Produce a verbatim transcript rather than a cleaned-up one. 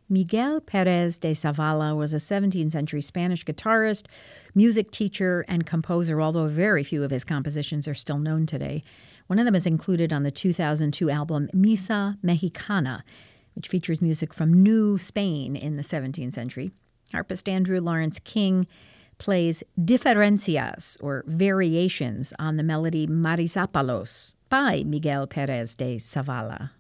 Miguel Perez de Zavala was a seventeenth century Spanish guitarist, music teacher, and composer, although very few of his compositions are still known today. One of them is included on the two thousand two album Misa Mexicana, which features music from New Spain in the seventeenth century. Harpist Andrew Lawrence King plays diferencias, or variations, on the melody Marizápalos by Miguel Perez de Zavala.